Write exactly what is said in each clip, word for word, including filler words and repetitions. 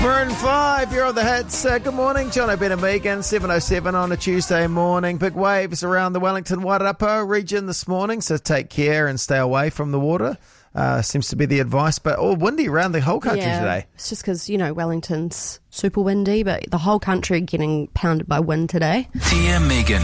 Maroon five, you're on the hits. Uh, good morning, John, Ben and Megan, seven oh seven on a Tuesday morning. Big waves around the Wellington Wairarapa region this morning, so take care and stay away from the water. Uh, seems to be the advice, but all windy around the whole country yeah, today. It's just because, you know, Wellington's super windy, but the whole country getting pounded by wind today. Dear Megan.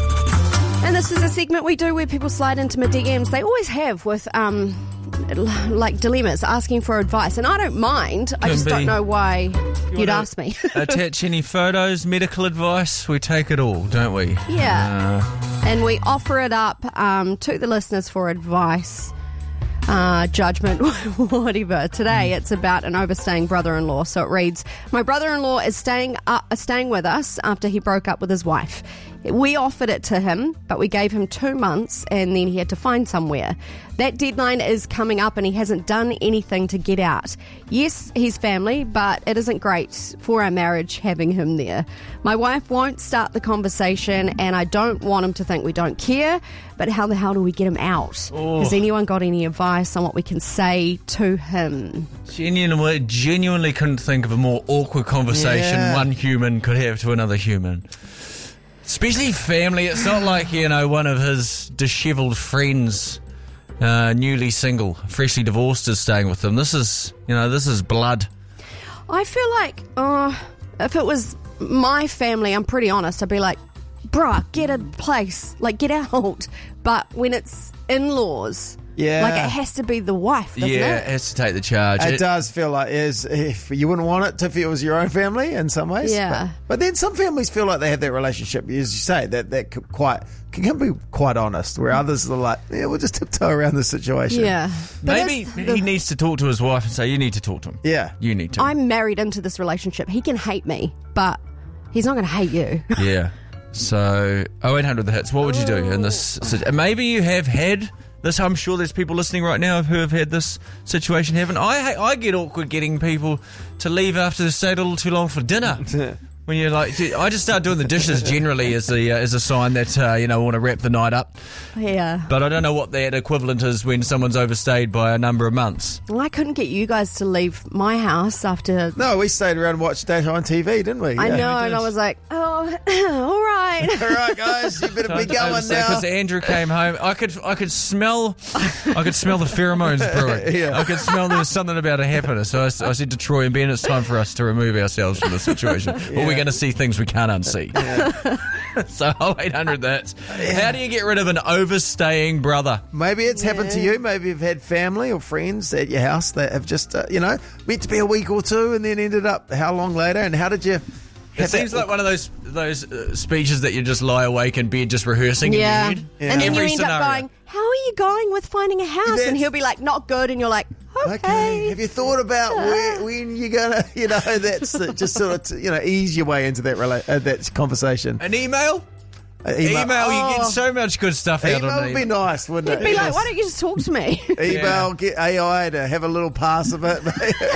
And this is a segment we do where people slide into my D Ms. They always have with, um, like, dilemmas, asking for advice. And I don't mind. I Can just be. don't know why You you'd wanna ask me. Attach any photos, medical advice, we take it all, don't we? Yeah. Uh, And we offer it up um, to the listeners for advice, uh, judgment, whatever. Today it's about an overstaying brother-in-law. So it reads, my brother-in-law is staying, uh, staying with us after he broke up with his wife. We offered it to him, but we gave him two months and then he had to find somewhere. That deadline is coming up and he hasn't done anything to get out. Yes, he's family, but it isn't great for our marriage having him there. My wife won't start the conversation and I don't want him to think we don't care, but how the hell do we get him out? Oh. Has anyone got any advice on what we can say to him? genuinely, genuinely couldn't think of a more awkward conversation Yeah. one human could have to another human. Especially family. It's not like, you know, one of his dishevelled friends, uh, newly single, freshly divorced, is staying with him. This is, you know, this is blood. I feel like, uh, if it was my family, I'm pretty honest, I'd be like, bruh, get a place, like get out. But when it's in-laws, Yeah. like it has to be the wife, doesn't yeah, it? it has to take the charge. It, It- does feel like is if you wouldn't want it to if it was your own family in some ways. Yeah. But, but then some families feel like they have that relationship, as you say, that that could quite can be quite honest, where others are like, yeah, we'll just tiptoe around the situation. Yeah. But Maybe it's the- he needs to talk to his wife and say, you need to talk to him. Yeah. You need to. I'm married into this relationship. He can hate me, but he's not going to hate you. Yeah. So, oh eight hundred the hits. What would you do in this? situ- Maybe you have had this. I'm sure there's people listening right now who have had this situation happen. I I get awkward getting people to leave after they stayed a little too long for dinner. When you're like, I just start doing the dishes generally as a uh, as a sign that uh, you know I want to wrap the night up. Yeah. But I don't know what that equivalent is when someone's overstayed by a number of months. Well, I couldn't get you guys to leave my house after... No, we stayed around and watched daytime T V, didn't we? I Yeah. know, we and did. I was like, oh, all right. All right, guys, you better be going now. Because Andrew came home, I could I could smell I could smell the pheromones brewing. Yeah. I could smell there was something about to happen. So I, s- I said to Troy and Ben, it's time for us to remove ourselves from the situation. Or we're going to see things we can't unsee. So oh eight hundred that's. How do you get rid of an overstaying brother? Maybe it's happened to Yeah. you. Maybe you've had family or friends at your house that have just, uh, you know, meant to be a week or two and then ended up how long later? And how did you... It seems like one of those those uh, speeches that you just lie awake in bed just rehearsing Yeah. in your head. Yeah. And then Every you end scenario. up going, how are you going with finding a house? That's- And he'll be like, not good. And you're like, okay. Okay. Have you thought about where, when you're gonna, you know, that's uh, just sort of, t- you know, ease your way into that rela- uh, that conversation. An email? Uh, Email, you Oh. get so much good stuff out Email on would be email. nice, wouldn't it? Be like, why don't you just talk to me? Email, get A I to have a little pass of it.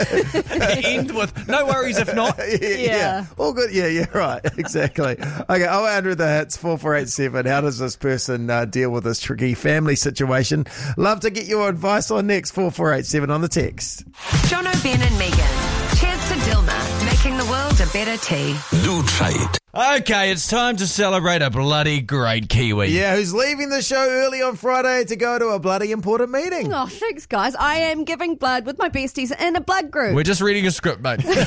End with no worries if not. yeah, yeah. All good. Yeah, yeah, right. Exactly. Okay, oh eight hundred the hits, four four eight seven. How does this person uh, deal with this tricky family situation? Love to get your advice on next, four four eight seven on the text. John O'Ben and Megan. Cheers to Dilma, making the world a better tea. Do try it. Okay, it's time to celebrate a bloody great Kiwi. Yeah, who's leaving the show early on Friday to go to a bloody important meeting? Oh, thanks, guys. I am giving blood with my besties in a blood group. We're just reading a script, mate. Well,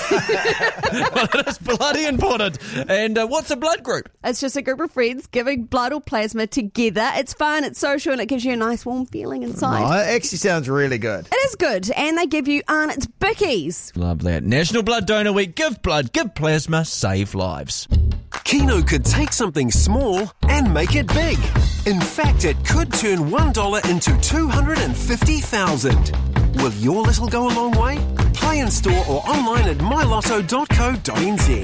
it is bloody important. And uh, what's a blood group? It's just a group of friends giving blood or plasma together. It's fun, it's social, and it gives you a nice warm feeling inside. Oh, it actually sounds really good. It is good, and they give you Arnott's Bickies. Love that. National Blood Donor Week. Give blood, give plasma, save lives. Keno could take something small and make it big. In fact, it could turn one dollar into two hundred fifty thousand. Will your little go a long way? Play in store or online at my lotto dot co dot n z.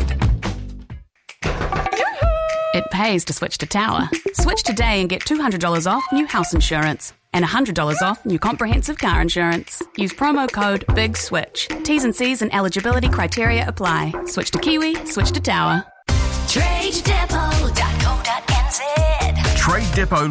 It pays to switch to Tower. Switch today and get two hundred dollars off new house insurance and one hundred dollars off new comprehensive car insurance. Use promo code BIGSWITCH. T's and C's and eligibility criteria apply. Switch to Kiwi, switch to Tower. trade depot dot co dot n z. Trade Depot